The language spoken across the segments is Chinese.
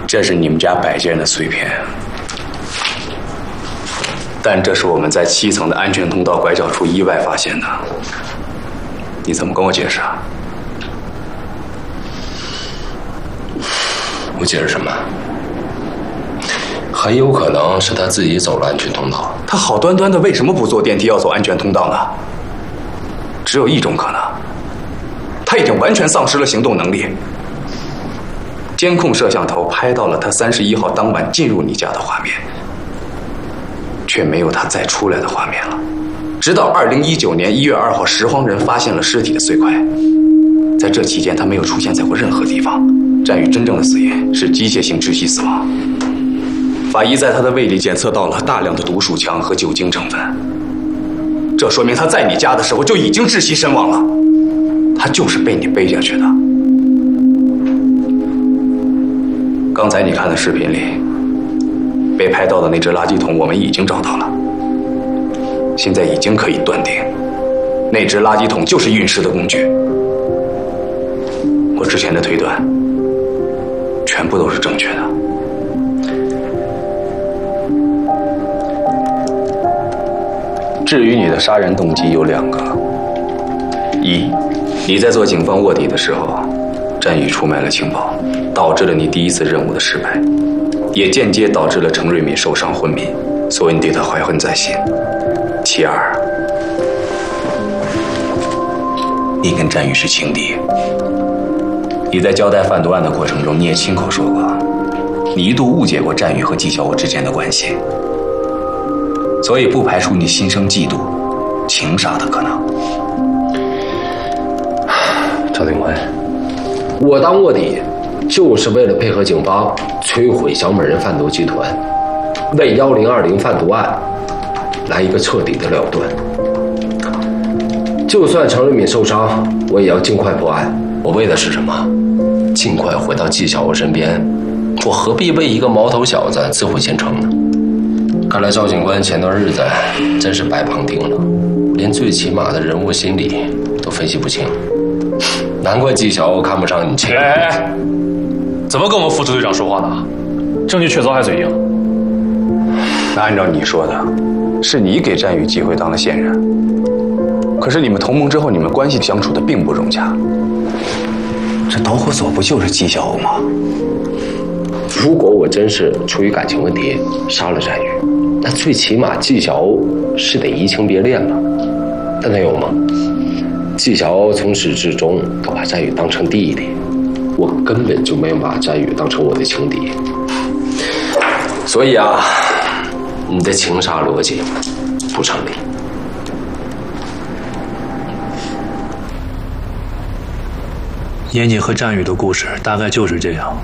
这是你们家摆件的碎片，但这是我们在7层的安全通道拐角处意外发现的。你怎么跟我解释啊？ 我解释什么？很有可能是他自己走了安全通道。 他好端端的为什么不坐电梯要走安全通道呢？只有一种可能，他已经完全丧失了行动能力。监控摄像头拍到了他31号当晚进入你家的画面，却没有他再出来的画面了。直到2019年1月2号，拾荒人发现了尸体的碎块，在这期间他没有出现在过任何地方。战宇真正的死因是机械性窒息死亡，法医在他的胃里检测到了大量的毒鼠强和酒精成分，这说明他在你家的时候就已经窒息身亡了，他就是被你背下去的。刚才你看的视频里被拍到的那只垃圾桶我们已经找到了，现在已经可以断定那只垃圾桶就是运尸的工具。我之前的推断全部都是正确的。至于你的杀人动机有2个：一，你在做警方卧底的时候，战宇出卖了情报，导致了你第1次任务的失败，也间接导致了程瑞敏受伤昏迷，所以你对他怀恨在心。其2，你跟战宇是情敌。你在交代贩毒案的过程中，你也亲口说过，你一度误解过战宇和纪晓鸥之间的关系，所以不排除你心生嫉妒、情杀的可能。 赵警官，我当卧底就是为了配合警方摧毁小美人贩毒集团，为1020贩毒案来一个彻底的了断。就算程瑞敏受伤，我也要尽快破案。我为的是什么？尽快回到纪晓鸥身边，我何必为一个毛头小子自毁前程呢？看来赵警官前段日子真是白胖丁了，连最起码的人物心理都分析不清，难怪纪晓鸥看不上你这个。 哎，怎么跟我们副支队长说话呢？证据确凿还嘴硬。 那按照你说的，是你给战宇机会当了线人，可是你们同盟之后，你们关系相处的并不融洽。这导火索不就是纪晓鸥吗？ 如果我真是出于感情问题杀了战宇，那最起码纪晓鸥是得移情别恋了。但他有吗？纪晓鸥从始至终都把战宇当成弟弟，我根本就没有把战宇当成我的情敌。所以啊，你的情杀逻辑不成立。 严谨和战宇的故事大概就是这样。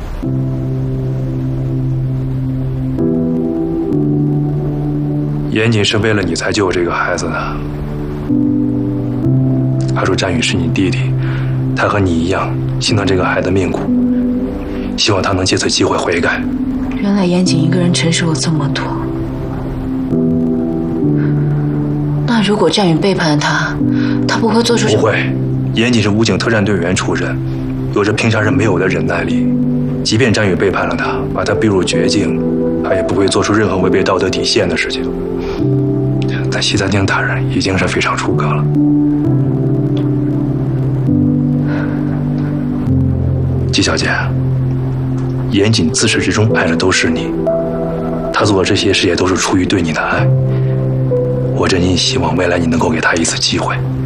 严谨是为了你才救这个孩子的。他说战宇是你弟弟，他和你一样心疼这个孩子命苦，希望他能借此机会悔改。 原来严谨一个人承受了这么多。那如果战宇背叛了他，他不会做出什么？ 不会。严谨是武警特战队员出身，有着平常人没有的忍耐力。即便战宇背叛了他，把他逼入绝境，他也不会做出任何违背道德底线的事情。但西餐厅打人已经是非常出格了。季小姐，严谨自始至终爱的都是你，他做的这些事也都是出于对你的爱。我真心希望未来你能够给他一次机会。